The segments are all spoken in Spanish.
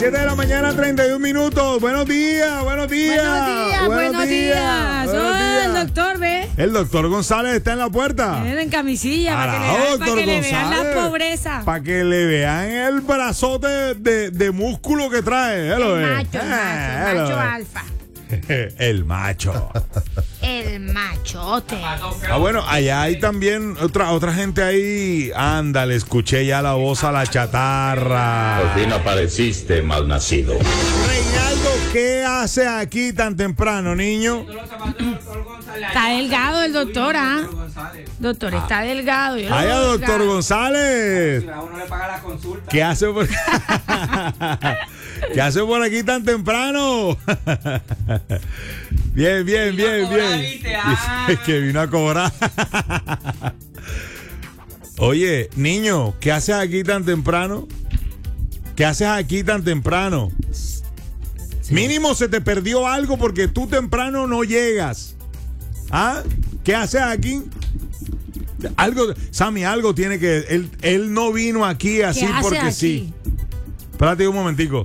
7 de la mañana, 31 minutos. Buenos días, buenos días. Buenos días. Soy el doctor, ¿ves? El doctor González está en la puerta. En camilla, para que le vean la pobreza. Para que le vean el brazote de músculo que trae. El macho alfa. El macho. El machote. Bueno, allá hay también otra gente ahí. Ándale, escuché ya la voz a la chatarra. Por fin apareciste, malnacido. Reinaldo, ¿qué hace aquí tan temprano, niño? Está delgado el doctor, ¿ah? Doctor, está delgado. Ay, doctor González. Uno le paga la consulta. ¿Qué hace por ¿Qué hace por aquí tan temprano? Bien. Que vino a cobrar. Oye, niño, ¿qué haces aquí tan temprano? ¿Qué haces aquí tan temprano? Sí. Mínimo se te perdió algo porque tú temprano no llegas. ¿Ah? ¿Qué haces aquí? Algo, Sammy, algo tiene que... Él no vino aquí así porque aquí? Sí. Espérate un momentico.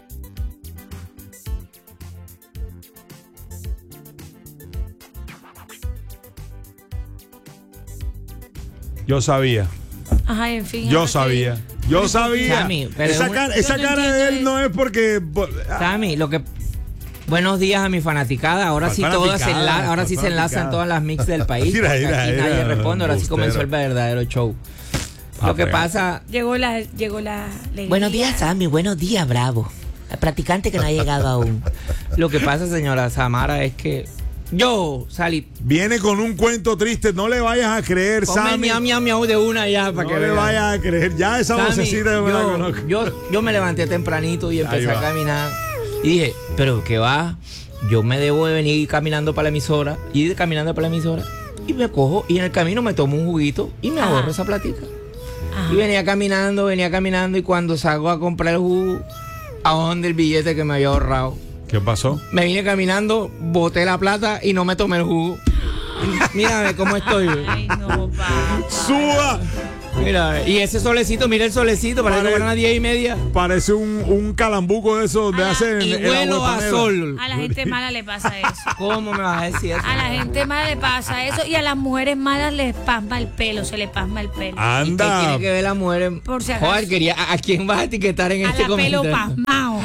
Yo sabía. Ajá, en fin. Yo sabía. Sammy, esa cara de él no es porque... Sammy, lo que... Buenos días a mi fanaticada. Ahora sí todas se enlazan todas las mix del país. Mira, nadie responde. Ahora sí comenzó el verdadero show. Lo que pasa... Llegó la Buenos días, Sammy. Buenos días, Bravo. El practicante que no ha llegado aún. Lo que pasa, señora Samara, es que yo salí. Viene con un cuento triste. No le vayas a creer, Sammy. Miau de una ya para no que le vayas a creer. Ya esa vocecita yo me la conozco. Yo me levanté tempranito y empecé a caminar. Y dije, pero ¿qué va? Yo me debo de venir caminando para la emisora. Y caminando para la emisora. Y me cojo y en el camino me tomo un juguito y me ahorro esa platica. Ajá. Y venía caminando y cuando salgo a comprar el jugo, ¿a dónde el billete que me había ahorrado? ¿Qué pasó? Me vine caminando, boté la plata y no me tomé el jugo. Mírame cómo estoy. Ay, no, papá. ¡Suba! Mira, y ese solecito, mira el solecito, parece que van a 10:30. Parece un calambuco de esos donde hacen y vuelo a sol. A la gente mala le pasa eso. ¿Cómo me vas a decir eso? A la gente mala le pasa eso y a las mujeres malas les pasma el pelo, se les pasma el pelo. Anda. ¿Y qué tiene que ver la mujer? Por si acaso. Joder, ¿a quién vas a etiquetar en este comentario? Pelo pasmao.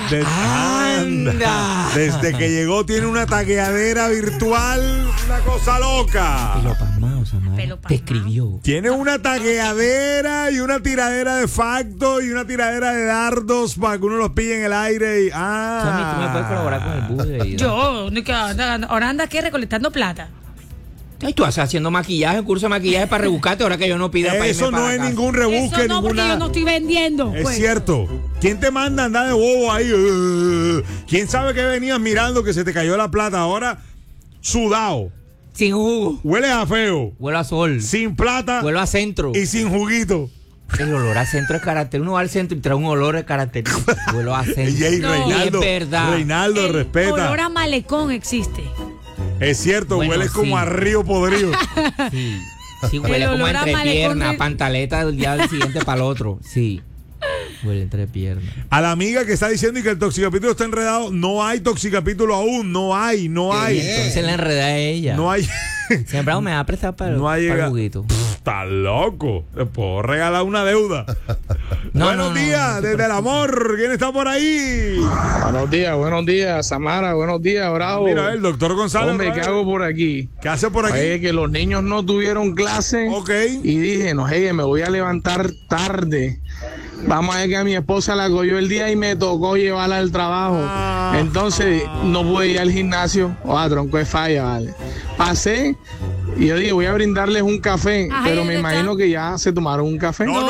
Anda. Desde que llegó tiene una tagueadera virtual, una cosa loca. Pelo pasmao, Samara. Te escribió. Tiene una tagueadera y una tiradera de facto y una tiradera de dardos para que uno los pille en el aire y Sammy, ¿tú me puedes colaborar con el bus de ida? Yo, ahora anda aquí recolectando plata. Ay, tú estás haciendo maquillaje, curso de maquillaje para rebuscarte ahora que yo no pida para irme eso no para es casa. ningún rebusque, eso no, porque yo no estoy vendiendo. Es pues. cierto. ¿Quién te manda a andar de bobo ahí? ¿Quién sabe que venías mirando que se te cayó la plata ahora? Sudado. Sin jugo. Huele a feo. Huele a sol. Sin plata. Huele a centro. Y sin juguito. El olor a centro es carácter. Uno va al centro y trae un olor de carácter. Huele a centro. Y Reinaldo, es verdad. Reinaldo, respeta. El olor a malecón existe. Es cierto, bueno, huele como a río podrido. Sí, huele como a entrepierna, pantaleta del día siguiente para el otro. Sí. Huele entrepierna. A la amiga que está diciendo y que el toxicapítulo está enredado, no hay toxicapítulo aún, no hay. Entonces la enreda a ella. No hay. Siempre me va a prestar para, no hay para el juguito. Está loco. Le puedo regalar una deuda. Buenos días, desde el amor. ¿Quién está por ahí? Buenos días, Samara. Buenos días, Bravo. Mira, el doctor González. Hombre, ¿qué hago por aquí? ¿Qué hace por aquí? Oye, que los niños no tuvieron clase. Ok. Y dije, no, me voy a levantar tarde. Vamos a ver que a mi esposa la cogió el día y me tocó llevarla al trabajo. Entonces no pude ir al gimnasio. Tronco de falla, vale. Pasé y yo dije, voy a brindarles un café. Pero me imagino que ya se tomaron un café. No.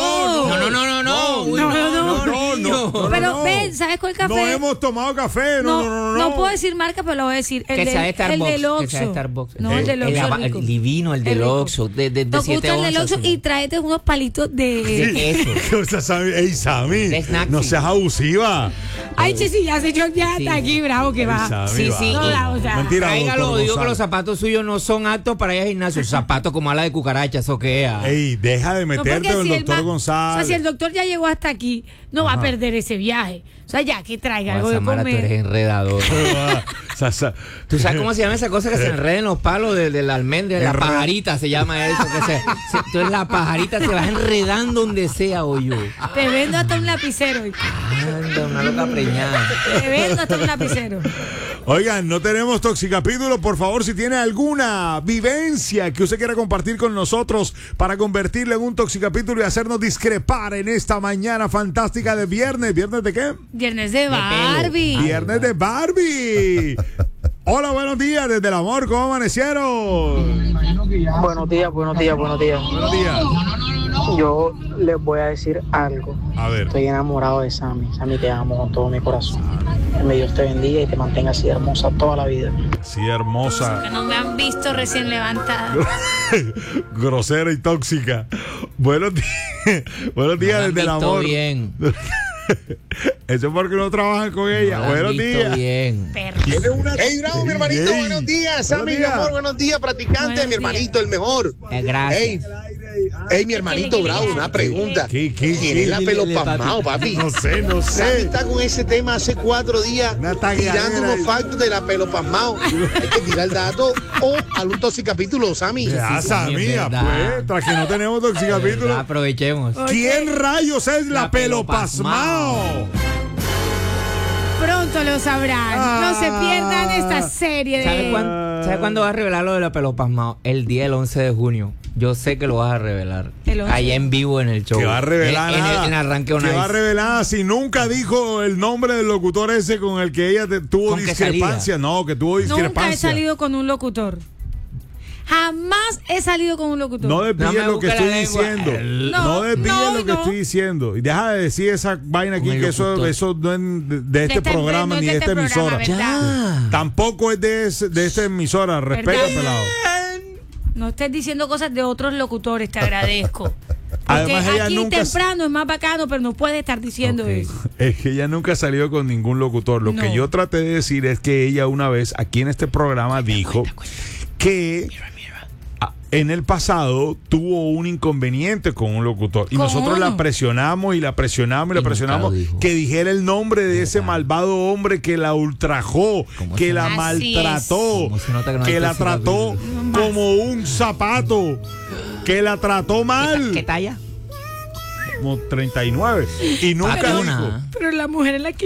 Pero ven, ¿sabes cuál café? No hemos tomado café. No puedo decir marca, pero lo voy a decir. El del Oxxo. No, el del Oxxo. El divino, el del Oxxo. De 7 onzas. El del Oxxo y tráete unos palitos de eso. Ey, Sammy, no seas abusiva. Ay, si ya se echó ya hasta aquí, Bravo, que va. Sí. Mentira, tráigalo, digo que los zapatos suyos no son aptos para ir al gimnasio. Zapatos como ala de cucarachas, ¿o qué? Ey, deja de meterte con el doctor González. O sea, si el doctor ya llegó hasta aquí, no va a perder ese viaje. O sea, ya que traiga algo de Samara, tú eres comer. enredador. ¿Tú sabes cómo se llama esa cosa que se enreda en los palos de la almendra? La pajarita se llama eso. Tú eres la pajarita, se vas enredando donde sea, hoyo. Te vendo hasta un lapicero. Anda, una loca preñada. Te vendo hasta un lapicero. Oigan, no tenemos Toxicapítulo. Por favor, si tiene alguna vivencia que usted quiera compartir con nosotros para convertirle en un Toxicapítulo y hacernos discrepar en esta mañana fantástica de viernes. ¿Viernes de qué? Viernes de Barbie. Viernes de Barbie. Hola, buenos días desde el amor. ¿Cómo amanecieron? Buenos días. Buenos días. Yo les voy a decir algo. A ver. Estoy enamorado de Sammy. Sammy, te amo con todo mi corazón. Que Dios te bendiga y te mantenga así hermosa toda la vida. Sí, hermosa. Que no me han visto recién levantada. Grosera y tóxica. Buenos días. Buenos días desde el amor. Bien. Eso es porque no trabajan con ella. Buenos días. Bien. Hey, bravo, mi hermanito, Ey. buenos días, Sammy, Buenos mi días. amor, buenos días, practicante, Buenos mi hermanito, el mejor. Gracias. Hey, mi hermanito, bravo, una pregunta. ¿Qué? ¿Quién es la pelo pasmado, papi? No sé. Sammy está con ese tema hace 4 días, Una tagueadera tirando unos ahí. factos de la pelo pasmado. Hay que tirar el dato o al un Toxicapítulo, Sammy. Ya, Samía, pues, tras que no tenemos Toxicapítulo. Aprovechemos. ¿Quién rayos es la La pelo pelo pasmao? Pronto lo sabrán. No se pierdan esta serie de... ¿Sabe cuándo vas a revelar lo de la pelo pasmado? El día del 11 de junio. Yo sé que lo vas a revelar. El 11. Allá en vivo en el show. Que va a revelar nada. En Arranque On Que va a Ice. revelar si nunca dijo el nombre del locutor ese con el que ella tuvo ¿Con qué discrepancia. No, que tuvo discrepancia. Nunca he salido con un locutor. Jamás he salido con un locutor. No desvíes No me lo que busque la estoy lengua. diciendo. No, No desvíes no, lo que no. estoy diciendo. Y deja de decir esa vaina aquí, Con el que eso no locutor. es de este programa no ni es de esta programa, emisora. ¿verdad? Ya. Tampoco es de esta emisora. Respeta, ¿Verdad? pelado. No estés diciendo cosas de otros locutores, te agradezco. Porque Además, ella aquí nunca- temprano es más bacano, pero no puedes estar diciendo Ok. eso. Es que ella nunca salió con ningún locutor. Lo No. que yo traté de decir es que ella una vez aquí en este programa dijo que en el pasado tuvo un inconveniente con un locutor y ¿Cómo? nosotros la presionamos y la presionamos y la Y nunca presionamos lo dijo. que dijera el nombre de ese malvado hombre que la ultrajó, ¿Cómo que se la Así maltrató, ¿Cómo se nota que no hay que la trató Toxicapítulo? como un zapato, que la trató mal. ¿Qué talla? Como 39 y nunca Patona. dijo. Pero la mujer es la que